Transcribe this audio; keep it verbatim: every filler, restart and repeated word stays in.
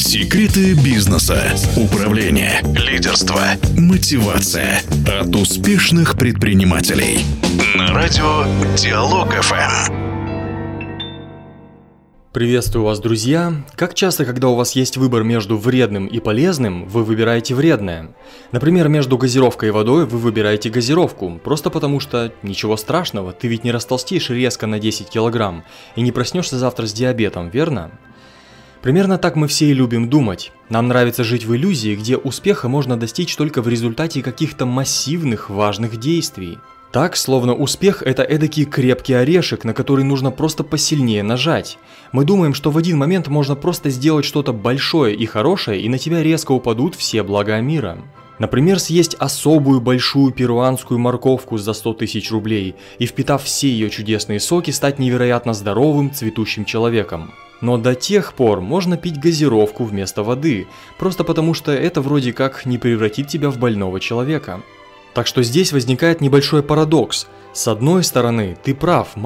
Секреты бизнеса, управления, лидерства, мотивация от успешных предпринимателей. На радио Диалог эф эм. Приветствую вас, друзья! Как часто, когда у вас есть выбор между вредным и полезным, вы выбираете вредное? Например, между газировкой и водой вы выбираете газировку, просто потому что ничего страшного, ты ведь не растолстеешь резко на десять килограмм и не проснешься завтра с диабетом, верно? Примерно так мы все и любим думать. Нам нравится жить в иллюзии, где успеха можно достичь только в результате каких-то массивных важных действий. Так, словно успех – это эдакий крепкий орешек, на который нужно просто посильнее нажать. Мы думаем, что в один момент можно просто сделать что-то большое и хорошее, и на тебя резко упадут все блага мира. Например, съесть особую большую перуанскую морковку за сто тысяч рублей и, впитав все ее чудесные соки, стать невероятно здоровым, цветущим человеком. Но до тех пор можно пить газировку вместо воды, просто потому что это вроде как не превратит тебя в больного человека. Так что здесь возникает небольшой парадокс. С одной стороны, ты прав,